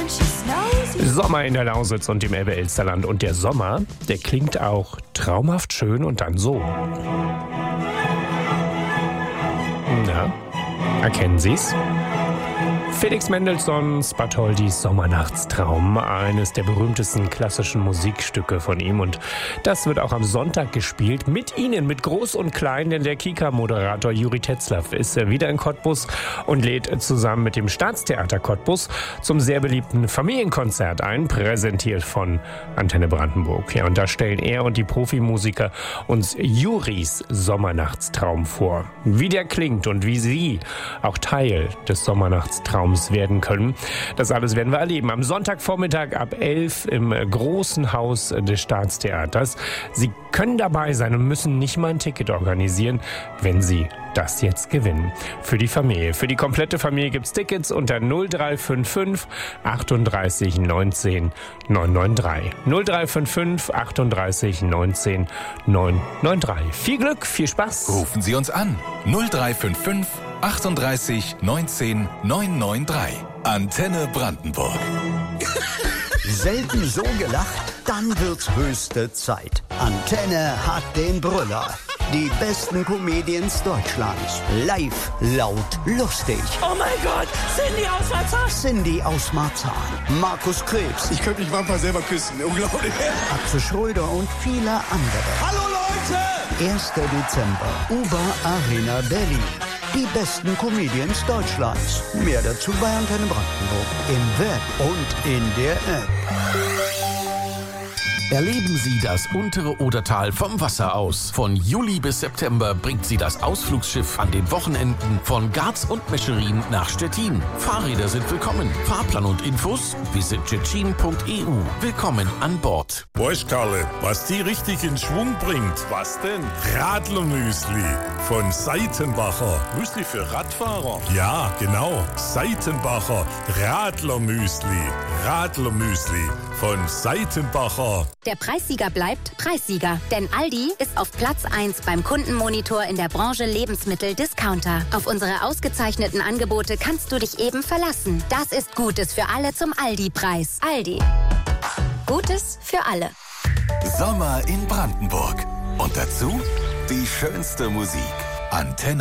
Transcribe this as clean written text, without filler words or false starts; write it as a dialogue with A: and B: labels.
A: Sommer in der Lausitz und im Elbe-Elsterland. Und der Sommer, der klingt auch traumhaft schön und dann so. Na, erkennen Sie's? Felix Mendelssohns Bartholdys Sommernachtstraum, eines der berühmtesten klassischen Musikstücke von ihm. Und das wird auch am Sonntag gespielt mit Ihnen, mit Groß und Klein, denn der Kika-Moderator Juri Tetzlaff ist wieder in Cottbus und lädt zusammen mit dem Staatstheater Cottbus zum sehr beliebten Familienkonzert ein, präsentiert von Antenne Brandenburg. Ja, und da stellen er und die Profimusiker uns Juris Sommernachtstraum vor. Wie der klingt und wie Sie auch Teil des Sommernachtstraums werden können. Das alles werden wir erleben. Am Sonntagvormittag ab 11 im großen Haus des Staatstheaters. Sie können dabei sein und müssen nicht mal ein Ticket organisieren, wenn Sie das jetzt gewinnen. Für die Familie. Für die komplette Familie gibt's Tickets unter 0355 38 19 993. 0355 38 19 993. Viel Glück, viel Spaß.
B: Rufen Sie uns an. 0355 38 19 993. Antenne Brandenburg.
C: Selten so gelacht, dann wird's höchste Zeit. Antenne hat den Brüller. Die besten Comedians Deutschlands. Live, laut, lustig.
D: Oh mein Gott, Cindy aus Marzahn.
C: Cindy aus Marzahn. Markus Krebs.
E: Ich könnte mich manchmal selber küssen. Unglaublich.
C: Axel Schröder und viele andere.
E: Hallo Leute!
C: 1. Dezember. Uber Arena Berlin. Die besten Comedians Deutschlands. Mehr dazu bei Antenne Brandenburg. Im Web und in der App.
F: Erleben Sie das untere Odertal vom Wasser aus. Von Juli bis September bringt Sie das Ausflugsschiff an den Wochenenden von Garz und Mescherin nach Stettin. Fahrräder sind willkommen. Fahrplan und Infos visit tschetschen.eu. Willkommen an Bord.
G: Weißt Karle, was die richtig in Schwung bringt? Was denn? Radlermüsli von Seitenbacher. Müsli für Radfahrer? Ja, genau. Seitenbacher Radlermüsli. Radlermüsli von Seitenbacher.
H: Der Preissieger bleibt Preissieger, denn Aldi ist auf Platz 1 beim Kundenmonitor in der Branche Lebensmittel-Discounter. Auf unsere ausgezeichneten Angebote kannst du dich eben verlassen. Das ist Gutes für alle zum Aldi-Preis. Aldi. Gutes für alle.
B: Sommer in Brandenburg. Und dazu die schönste Musik. Antenne